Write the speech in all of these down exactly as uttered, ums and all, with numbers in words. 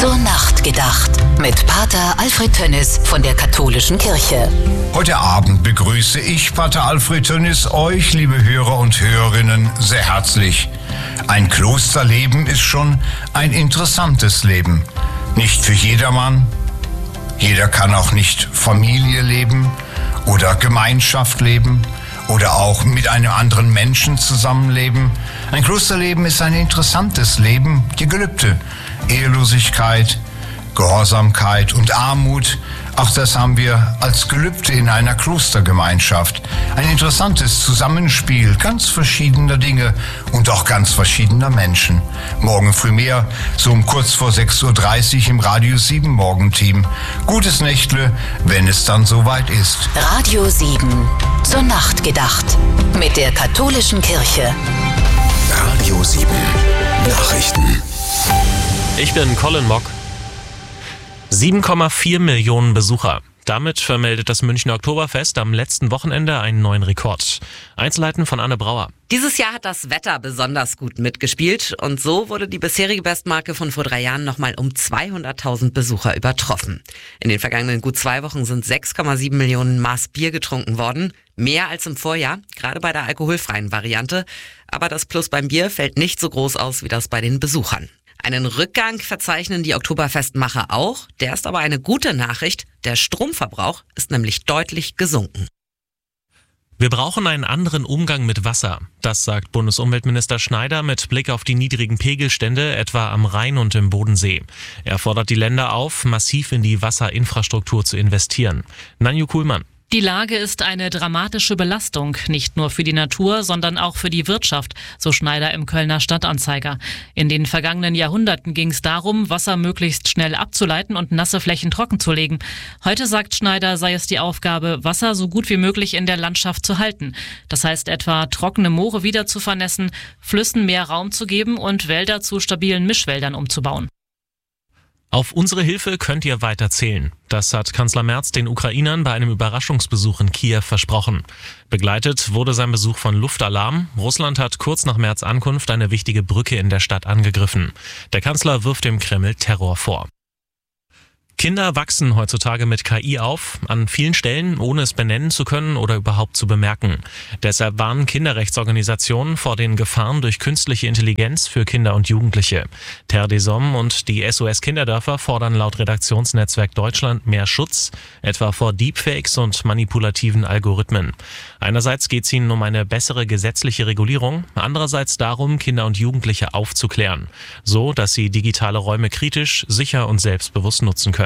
Zur Nacht gedacht. Mit Pater Alfred Tönnis von der Katholischen Kirche. Heute Abend begrüße ich, Pater Alfred Tönnis, euch, liebe Hörer und Hörerinnen, sehr herzlich. Ein Klosterleben ist schon ein interessantes Leben. Nicht für jedermann. Jeder kann auch nicht Familie leben oder Gemeinschaft leben oder auch mit einem anderen Menschen zusammenleben. Ein Klosterleben ist ein interessantes Leben. Die Gelübde, Ehelosigkeit, Gehorsamkeit und Armut, auch das haben wir als Gelübde in einer Klostergemeinschaft. Ein interessantes Zusammenspiel ganz verschiedener Dinge und auch ganz verschiedener Menschen. Morgen früh mehr, so um kurz vor sechs Uhr dreißig im Radio sieben Morgenteam. Gutes Nächtle, wenn es dann soweit ist. Radio sieben, zur Nacht gedacht. Mit der Katholischen Kirche. Radio sieben, Nachrichten. Ich bin Colin Mock. sieben Komma vier Millionen Besucher. Damit vermeldet das Münchner Oktoberfest am letzten Wochenende einen neuen Rekord. Einzelheiten von Anne Brauer. Dieses Jahr hat das Wetter besonders gut mitgespielt und so wurde die bisherige Bestmarke von vor drei Jahren nochmal um zweihunderttausend Besucher übertroffen. In den vergangenen gut zwei Wochen sind sechs Komma sieben Millionen Maß Bier getrunken worden. Mehr als im Vorjahr, gerade bei der alkoholfreien Variante. Aber das Plus beim Bier fällt nicht so groß aus wie das bei den Besuchern. Einen Rückgang verzeichnen die Oktoberfestmacher auch. Der ist aber eine gute Nachricht. Der Stromverbrauch ist nämlich deutlich gesunken. Wir brauchen einen anderen Umgang mit Wasser. Das sagt Bundesumweltminister Schneider mit Blick auf die niedrigen Pegelstände, etwa am Rhein und im Bodensee. Er fordert die Länder auf, massiv in die Wasserinfrastruktur zu investieren. Nanju Kuhlmann. Die Lage ist eine dramatische Belastung, nicht nur für die Natur, sondern auch für die Wirtschaft, so Schneider im Kölner Stadtanzeiger. In den vergangenen Jahrhunderten ging es darum, Wasser möglichst schnell abzuleiten und nasse Flächen trockenzulegen. Heute, sagt Schneider, sei es die Aufgabe, Wasser so gut wie möglich in der Landschaft zu halten. Das heißt etwa, trockene Moore wieder zu vernässen, Flüssen mehr Raum zu geben und Wälder zu stabilen Mischwäldern umzubauen. Auf unsere Hilfe könnt ihr weiter zählen. Das hat Kanzler Merz den Ukrainern bei einem Überraschungsbesuch in Kiew versprochen. Begleitet wurde sein Besuch von Luftalarm. Russland hat kurz nach Merz' Ankunft eine wichtige Brücke in der Stadt angegriffen. Der Kanzler wirft dem Kreml Terror vor. Kinder wachsen heutzutage mit K I auf, an vielen Stellen, ohne es benennen zu können oder überhaupt zu bemerken. Deshalb warnen Kinderrechtsorganisationen vor den Gefahren durch künstliche Intelligenz für Kinder und Jugendliche. Terre des Hommes und die S O S Kinderdörfer fordern laut Redaktionsnetzwerk Deutschland mehr Schutz, etwa vor Deepfakes und manipulativen Algorithmen. Einerseits geht es ihnen um eine bessere gesetzliche Regulierung, andererseits darum, Kinder und Jugendliche aufzuklären, so dass sie digitale Räume kritisch, sicher und selbstbewusst nutzen können.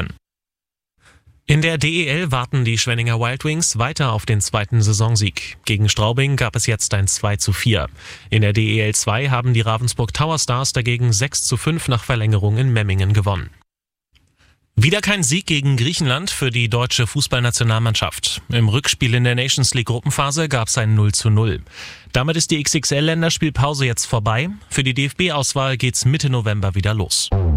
In der D E L warten die Schwenninger Wild Wings weiter auf den zweiten Saisonsieg. Gegen Straubing gab es jetzt ein zwei zu vier. In der D E L zwei haben die Ravensburg Tower Stars dagegen sechs zu fünf nach Verlängerung in Memmingen gewonnen. Wieder kein Sieg gegen Griechenland für die deutsche Fußballnationalmannschaft. Im Rückspiel in der Nations League Gruppenphase gab es ein null zu null. Damit ist die X X L-Länderspielpause jetzt vorbei. Für die D F B-Auswahl geht's Mitte November wieder los.